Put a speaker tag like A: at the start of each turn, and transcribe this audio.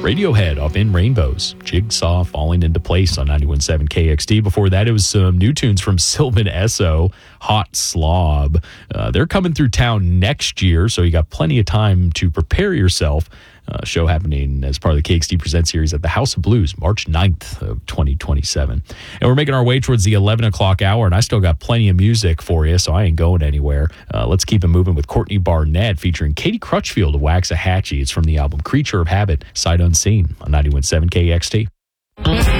A: Radiohead off In Rainbows, Jigsaw falling into place on 91.7 KXT. Before that, it was some new tunes from Sylvan Esso, Hot Slob. They're coming through town next year, so you got plenty of time to prepare yourself. Show happening as part of the KXT Present series at the House of Blues, March 9th of 2027. And we're making our way towards the 11 o'clock hour, and I still got plenty of music for you, so I ain't going anywhere. Let's keep it moving with Courtney Barnett featuring Katie Crutchfield of Waxahachie. It's from the album Creature of Habit, Sight Unseen on 91.7 KXT.